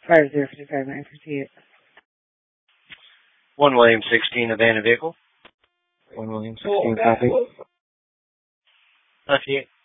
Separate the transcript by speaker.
Speaker 1: 5055 958.
Speaker 2: 1 William 16, abandoned vehicle.
Speaker 3: 1 William 16, copy.
Speaker 2: Left you.